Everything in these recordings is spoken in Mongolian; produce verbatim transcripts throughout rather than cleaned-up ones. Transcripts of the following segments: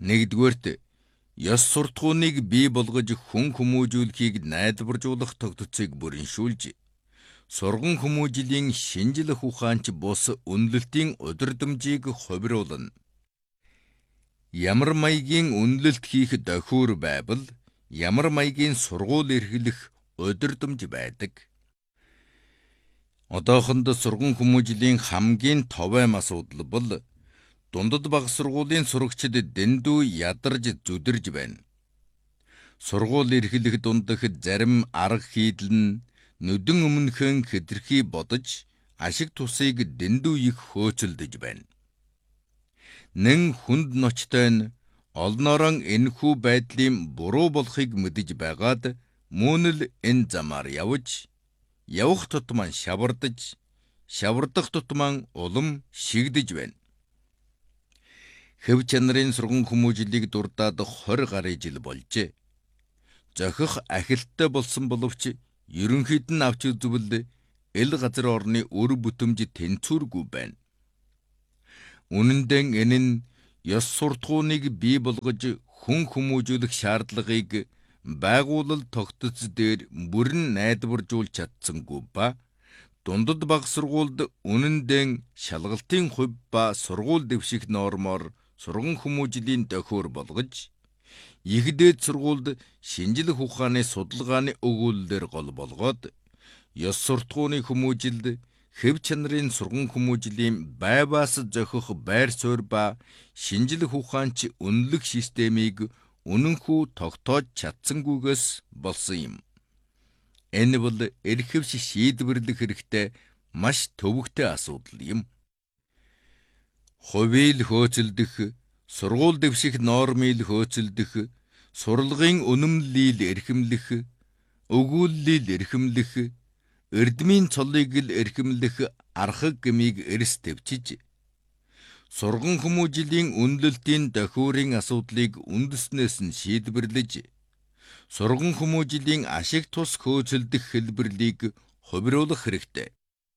Нэгдүгээрт, ёс суртахууныг бий болгож хүн хүмүүжүүлэхийг найдваржуулах тогтцыг бүрэншүүлж, сурган хүмүүжлийн шинжлэх ухаанч бус үнэлэлтийн удирдамжийг хувируулна. Ямар маягийн үнэлэлт хийх дохиур байвал ямар маягийн сургууль эрхлэх удирдамж байдаг. Одоохонд сурган хүмүүжлийн хамгийн товайм асуудал бол дундад бага сургуулийн сурагчид дэндүү ядарж зүдэрж байна. Сургууль эрхлэх дундах зарим арга хийдэл нь нүдэн өмнөхөн хэтэрхий бодож ашиг тусыг дэндүү их хөөцөлдөж байна. Нэн хүнд ночтой нь олноорон энэхүү байдлын буруу болохыг мэдэж байгаад мөн л энэ замаар явж, явах тутмаа шавардаж, шавардах тутмаа улам шигдэж байна. Хэв чанарын сурган хүмүүжлийг дурдаад хорь гаруй жил болжээ. Зохих ахилттай болсон боловч ерөнхийд нь авч үзвэл эл газар орны өр бүтэмж тэнцвэргүй байна. Үнэндээ энэ нь ёс суртахууныг бий болгож хүн хүмүүжүүлэх шаардлагыг байгуулал тогтоц дээр бүрэн найдваржуулж чадсангүй ба дундад бага сургуульд үнэндээ шалгалтын хувь ба сургууль дэвших нормоор сурган хүмүүжлийн дохиур болгож, их дээд сургуульд шинжлэх ухааны судалгааны өгүүлэлээр гол болгоод, ёс суртахууны хүмүүжилд хэв чанарын сурган хүмүүжлийн байваас зохих байр суурь ба шинжлэх ухаанч үнэлэх системийг үнэнхүү тогтоож чадсангүйгээс болсон юм. Энэ бол эрхэвч шийдвэрлэх хэрэгтэй маш төвөгтэй асуудал юм. Хувийг хөөцөлдөх, сургууль дэвших нормыг хөөцөлдөх, сурлагын үнэмлэлийг эрхэмлэх, өгүүллийг эрхэмлэх, эрдмийн цолыг л эрхэмлэх архаг гмийг эрс төвчиж, сурган хүмүүжлийн үнэлэлтийн дохиурын асуудлыг үндэснээс нь шийдвэрлэж, сурган хүмүүжлийн ашиг тус хөөцөлдөх хэлбэрлийг хувируулах хэрэгтэй.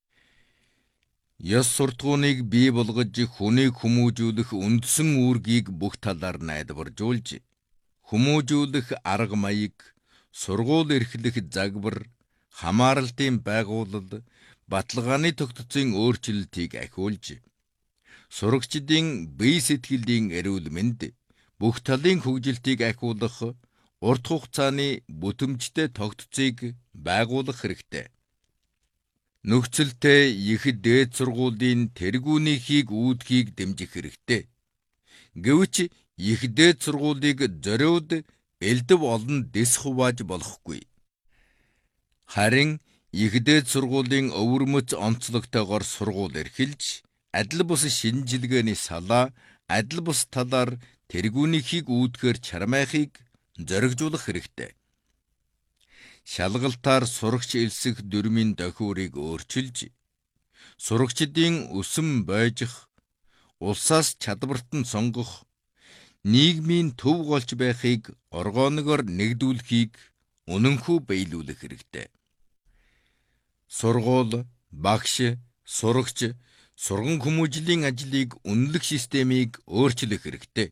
Ёс суртахууныг бий болгож хүнийг хүмүүжүүлэх үндсэн үүргийг бүх талаар найдваржуулж, хүмүүжүүлэх арга маяг, сургууль эрхлэх загвар, хамааралтын байгууллал, баталгааны тогтцын өөрчлөлтийг ахиулж, сурагчдын бие сэтгэлийн эрүүл мэнд, бүх талын хөгжилтийг ахиулах урт хугацааны бүтэмжтэй тогтцыг байгуулах хэрэгтэй. Нөхцөлтэй их дээд сургуулийн тэргүүнийхийг үүдхийг дэмжих хэрэгтэй. Гэвч их дээд сургуулийг зориуд элдв олон дэс хувааж болохгүй. Харин их дээд сургуулийн өвөрмөц онцлогтойгоор сургууль эрхэлж, адил бус шинжилгээний салаа, адил бус талаар тэргүүнийхийг үүдгээр чармайхыг зоригжуулах хэрэгтэй. Шалгалтаар сурагч элсэх дүрмийн дохиурыг өөрчилж, сурагчдын өсөн бойжих, улсаас чадварт нь сонгох, нийгмийн төв голч байхыг оргооногоор нэгдүүлэхийг үнэнхүү биелүүлэх хэрэгтэй. Сургууль, багш, сурагч, сурган хүмүүжлийн ажлыг үнэлэх системийг өөрчлөх хэрэгтэй.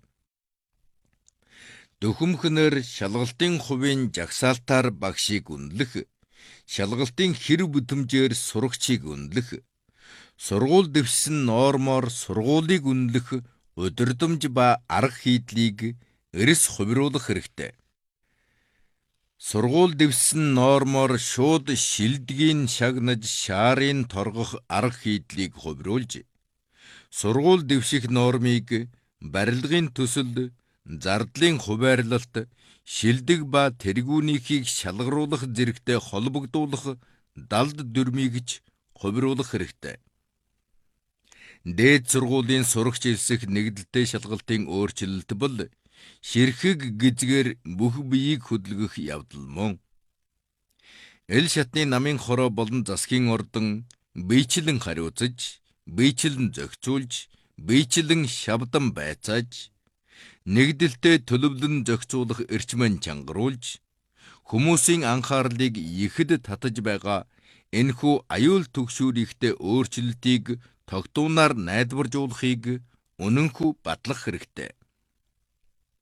Дөхөмхнөр шалгалтын хувийн жагсаалтаар багшийг үнэлэх, шалгалтын хэрэг бүтэмжээр сурагчийг үнэлэх, сургууль дэвшсэн нормоор сургуулийг үнэлэх удирдамж ба арга хийдлийг эрс хувируулах хэрэгтэй. Сургууль дэвшсэн нормоор шууд шилдгийн шагнаж шаарын торгох арга хийдлийг хувируулж, сургууль дэвших нормыг барилгын төсөл, зардлын хуваарлалт, шилдэг ба тэргүүнийхийг шалгаруулах зэрэгтэй холбогдуулах далд дүрмийгч хувируулах хэрэгтэй. Дээд сургуулийн сурагч элсэх нэгдэлтэй шалгалтын өөрчлөлт бол ширхэг гизгээр бүх биеийг хөдөлгөх явдал мөн. Эл шатны намын хороо болон засгийн ордон биечлэн хариуцаж, биечлэн зохицуулж, биечлэн шавдан байцааж, нэгдэлтэй төлөвлөн зохицуулах эрчмэн чангаруулж, хүмүүсийн анхаарлыг ихэд татаж байгаа энэхүү аюул түгшүүрийхтэй өөрчлөлтийг тогтуунаар найдваржуулахыг үнэнхүү батлах хэрэгтэй.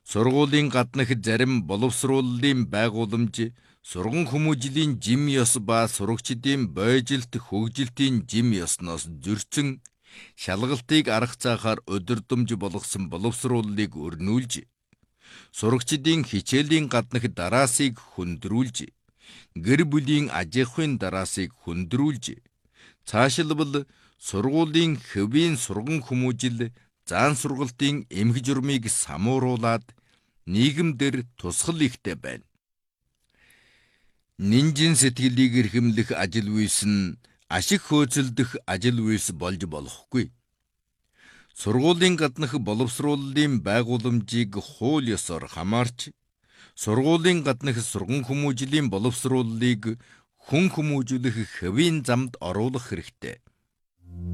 Сургуулийн гаднах зарим боловсруулалтын байгууламж, сурган хүмүүжлийн жим ёс ба сурагчдын бойжилт хөгжилтийн жим ёсноос зөрчсөн шалгалтыг арга цаахаар өдөрдөмж болгосон боловсруулалтыг өрнүүлж, сурагчдын хичээлийн гаднах дараасыг хөндрүүлж, гэр бүлийн аж ахуйн дараасыг хөндрүүлж, цаашилбал сургуулийн хэвийн сурган хүмүүжил, заан сургалтын эмх журмыг самууруулад нийгэмдэр тусгал ихтэй байна. Нинжин сэтгэлийг эрхэмлэх ажил үйлс нь ашиг хөөцөлдөх ажил үйлс болж болохгүй. Сургуулийн гаднах боловсруулалтын байгууламжийг хууль ёсоор хамаарч, сургуулийн гаднах сурган хүмүүжлийн боловсруулалтыг хүн хүмүүжүүлэх хэвийн замд оруулах хэрэгтэй.